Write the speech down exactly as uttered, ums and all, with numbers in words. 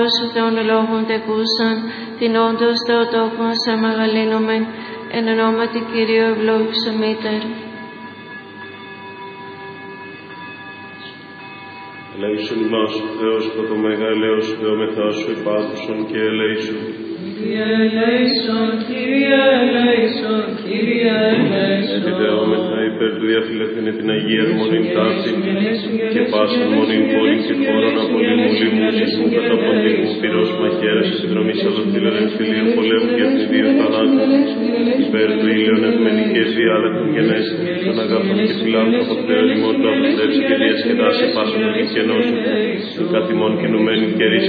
Σου των λόγων τεκούσαν, την όντως Θεοτόκον σε μεγαλύνομεν, εν ονόματι Κυρίου ευλόγησον Μήτερ. Ελέησον ημάς ο Θεός πρωτομέγα ελέος Θεομεθά σου υπάκουσον και ελέησον. Κύριε ελέησον, Κύριε ελέησον, Κύριε ελέησον. Επιδεόμεθα υπέρ του διαφυλαχθήνε την Αγία μονήν τάφη και πάσαν μονήν πόλην και χώρων απολύμου λίμου σεισμού κατά ποντικού πυρός μαχαίρας επιδρομής αδοθήλων εμφυλίων πολέμου και ευνηδίου θανάτου υπέρ του ήλιον ευμενικές διάλεκτων γενέστη των αγάπων και φιλάνθρωπων Θεό ημών να αποθρέψει και διασκεδάσει πάσαν των κενώσεων καθημών κινουμένων και ρίση